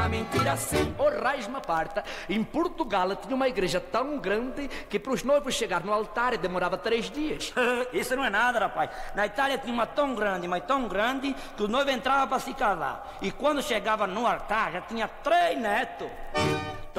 uma mentira assim. Orrais uma parta. Em Portugal tinha uma igreja tão grande que para os noivos chegar no altar demorava 3 dias. Isso não é nada, rapaz. Na Itália tinha uma tão grande, mas tão grande, que o noivo entrava para se casar. E quando chegava no altar, já tinha 3 netos.